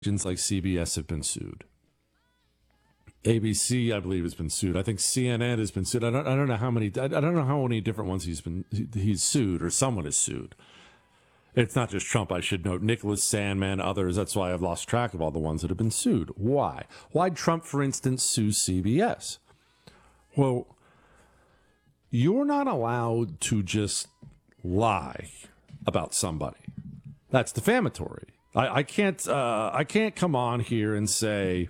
Stations like CBS have been sued. ABC, I believe, has been sued. I think CNN has been sued. I don't know how many. I don't know how many different ones he's sued or someone is sued. It's not just Trump, I should note. Nicholas Sandmann, others. That's why I've lost track of all the ones that have been sued. Why? Why'd Trump, for instance, sue CBS? Well, you're not allowed to just lie about somebody. That's defamatory. I can't come on here and say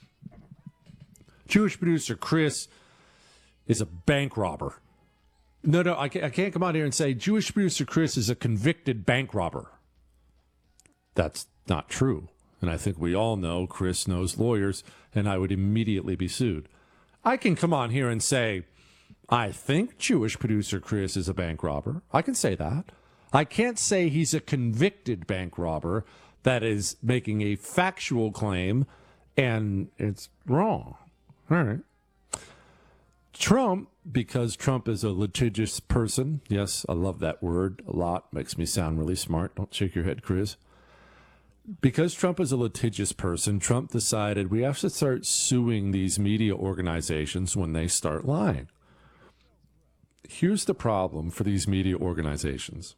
Jewish producer Chris is a bank robber. No, I can't come on here and say Jewish producer Chris is a convicted bank robber. That's not true. And I think we all know Chris knows lawyers, and I would immediately be sued. I can come on here and say, I think Jewish producer Chris is a bank robber. I can say that. I can't say he's a convicted bank robber that is making a factual claim, and it's wrong. All right. Trump, because Trump is a litigious person. Yes, I love that word a lot. Makes me sound really smart. Don't shake your head, Chris. Because Trump is a litigious person, Trump decided we have to start suing these media organizations when they start lying. Here's the problem for these media organizations.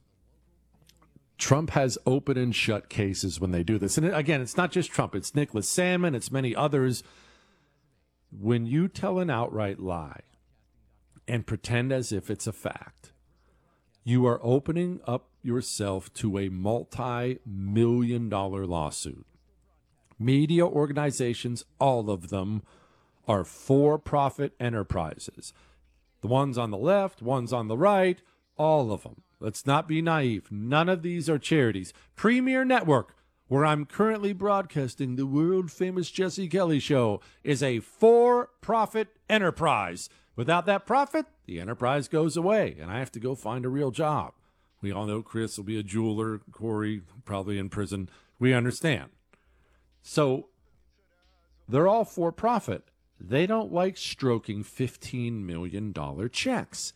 Trump has open and shut cases when they do this. And again, it's not just Trump. It's Nicholas Sandmann. It's many others. When you tell an outright lie and pretend as if it's a fact, you are opening up yourself to a multi-million-dollar lawsuit. Media organizations, all of them, are for-profit enterprises. The ones on the left, ones on the right, all of them. Let's not be naive. None of these are charities. Premier Network, where I'm currently broadcasting the world-famous Jesse Kelly show, is a for-profit enterprise. Without that profit, the enterprise goes away, and I have to go find a real job. We all know Chris will be a jeweler, Corey probably in prison. We understand. So they're all for-profit. They don't like stroking $15 million checks.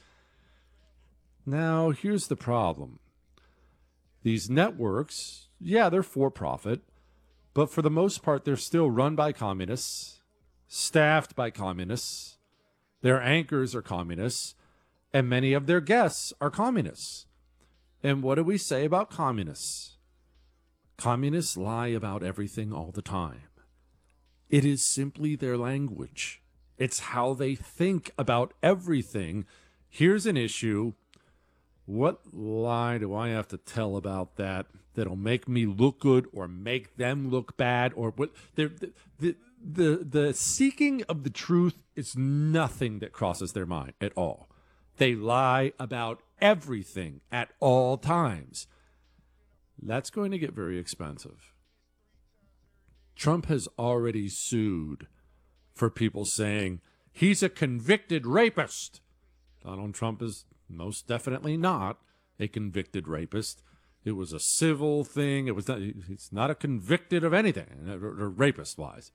Now, here's the problem. These networks, yeah, they're for-profit, but for the most part, they're still run by communists, staffed by communists. Their anchors are communists, and many of their guests are communists. And what do we say about communists? Communists lie about everything all the time. It is simply their language. It's how they think about everything. Here's an issue. What lie do I have to tell about that that'll make me look good or make them look bad? Or what? The seeking of the truth is nothing that crosses their mind at all. They lie about everything at all times. That's going to get very expensive. Trump has already sued for people saying he's a convicted rapist. Donald Trump is most definitely not a convicted rapist. It was a civil thing. He's not a convicted of anything, rapist-wise.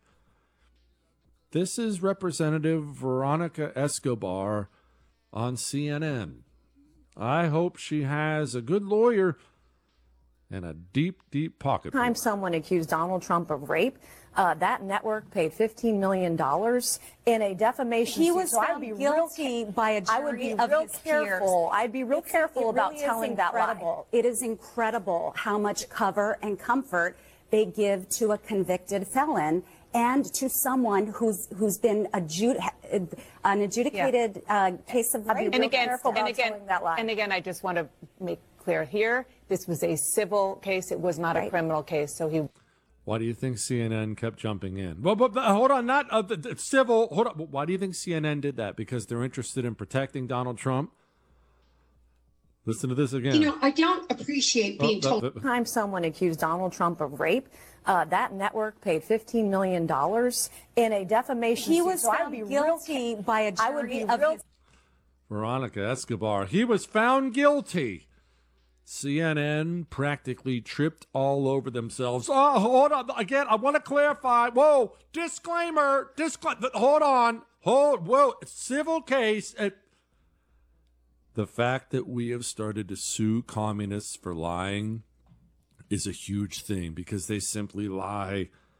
This is Representative Veronica Escobar on CNN. I hope she has a good lawyer and a deep, deep pocket. Time someone accused Donald Trump of rape. That network paid $15 million in a defamation. He was found guilty by a jury of his peers. I'd be real careful about telling that lie. It is incredible how much cover and comfort they give to a convicted felon and to someone who's been an adjudicated case of rape. And again, I just want to make clear here, this was a civil case. It was not a criminal case. So Why do you think CNN kept jumping in? Well, but hold on, not civil. Hold on. Why do you think CNN did that? Because they're interested in protecting Donald Trump? Listen to this again. You know, I don't appreciate being told. Time someone accused Donald Trump of rape. That network paid $15 million in a defamation. He was found guilty by a jury of his. Veronica Escobar. He was found guilty. CNN practically tripped all over themselves. Oh, hold on. Again, I want to clarify. Whoa, disclaimer. Hold on. Whoa, civil case. The fact that we have started to sue communists for lying is a huge thing because they simply lie